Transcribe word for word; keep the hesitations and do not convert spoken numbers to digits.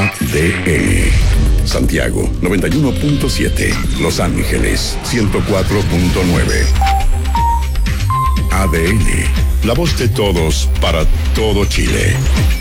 A D N. Santiago, noventa y uno punto siete. Los Ángeles, ciento cuatro punto nueve. A D N, la voz de todos para todo Chile.